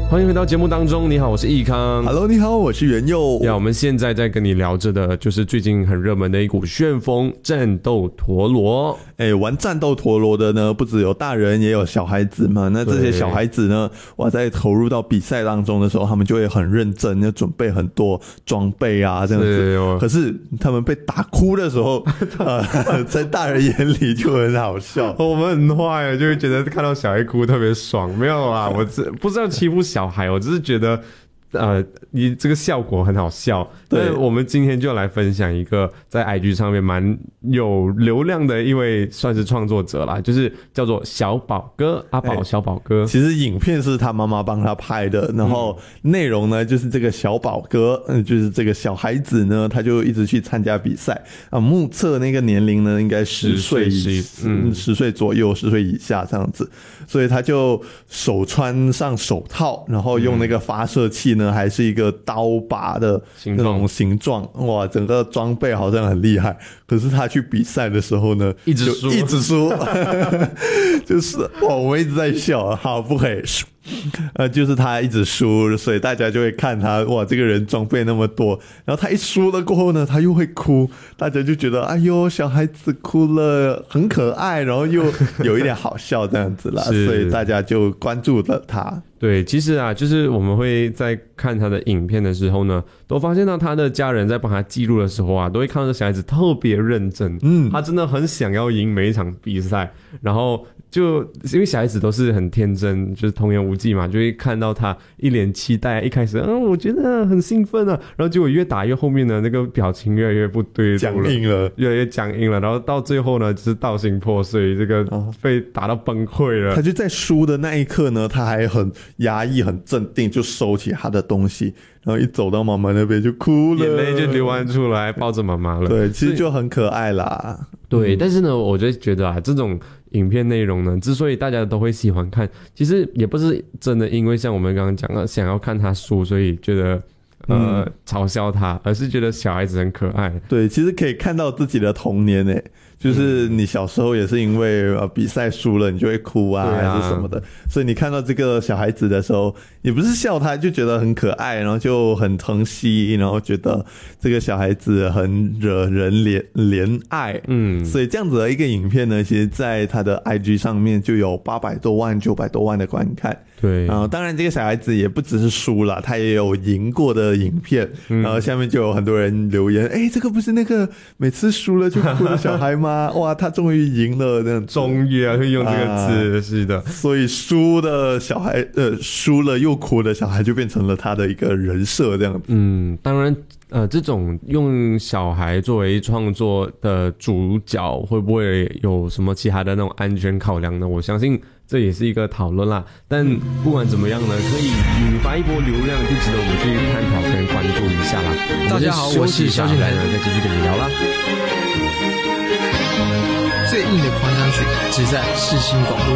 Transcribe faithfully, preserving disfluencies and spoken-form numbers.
欢迎回到节目当中，你好，我是易康。 Hello， 你好，我是元佑。 呀，我们现在在跟你聊着的，就是最近很热门的一股旋风——战斗陀螺。 哎，玩战斗陀螺的呢，不只有大人，也有小孩子嘛。那这些小孩子呢，哇，在投入到比赛当中的时候，他们就会很认真，要准备很多装备啊，这样子。哦、可是他们被打哭的时候，呃，在大人眼里就很好笑。 我们很坏，就会觉得看到小孩哭特别爽。没有啦，我不是要欺负小孩，我只是觉得。呃，你这个效果很好笑。对，我们今天就来分享一个在 I G 上面蛮有流量的一位算是创作者啦，就是叫做小宝哥阿宝小宝哥、欸。 其实影片是他妈妈帮他拍的，然后内容呢就是这个小宝哥，嗯，就是这个小孩子呢，他就一直去参加比赛啊，目测那个年龄呢应该十岁以嗯十岁左右，十岁以下这样子，所以他就手穿上手套，然后用那个发射器呢。还是一个刀把的那种形状，哇，整个装备好像很厉害。可是他去比赛的时候呢， 一直输， 一直输，就是哇，我们一直在笑，好，不可以输。呃，就是他一直输，所以大家就会看他，哇，这个人装备那么多，然后他一输了过后呢，他又会哭，大家就觉得，哎呦，小孩子哭了，很可爱，然后又有一点好笑这样子啦，所以大家就关注了他。 对，其实啊，就是我们会在看他的影片的时候呢，都发现到他的家人在帮他记录的时候啊，都会看到这小孩子特别认真，嗯，他真的很想要赢每一场比赛，然后就因为小孩子都是很天真，就是童言无忌嘛，就会看到他一脸期待，一开始嗯，我觉得很兴奋啊，然后结果越打越后面呢，那个表情越来越不对， 僵硬了， 越来越僵硬了，然后到最后呢，就是道心破碎，这个被打到崩溃了。 他就在输的那一刻呢，他还很压抑、很镇定，就收起他的东西，然后一走到妈妈那边就哭了， 眼泪就流完出来，抱着妈妈了。 对，其实就很可爱啦。 对，但是呢，我就觉得啊，这种影片内容呢，之所以大家都会喜欢看，其实也不是真的因为像我们刚刚讲的，想要看他输，所以觉得呃、嗯、嘲笑他，而是觉得小孩子很可爱。 对，其实可以看到自己的童年诶。就是你小时候也是因为呃比赛输了你就会哭啊，啊还是什么的，所以你看到这个小孩子的时候，也不是笑他，就觉得很可爱，然后就很疼惜，然后觉得这个小孩子很惹人怜怜爱，嗯，所以这样子的一个影片呢，其实在他的 I G 上面就有八百多万、九百多万的观看。 对， 然后当然这个小孩子也不只是输了，他也有赢过的影片，嗯、然后下面就有很多人留言，哎，这个不是那个每次输了就哭的小孩吗？哇，他终于赢了，这样终于啊，会用这个字，啊、是的。 所以输的小孩，呃，输了又哭的小孩就变成了他的一个人设，这样子。 嗯，当然。呃，这种用小孩作为创作的主角，会不会有什么其他的那种安全考量呢？我相信这也是一个讨论啦。但不管怎么样呢，可以引发一波流量，就值得我们去探讨跟关注一下啦。 大家好，我是萧敬腾， 再继续跟你聊啦。 最硬的狂想曲只在世新广播。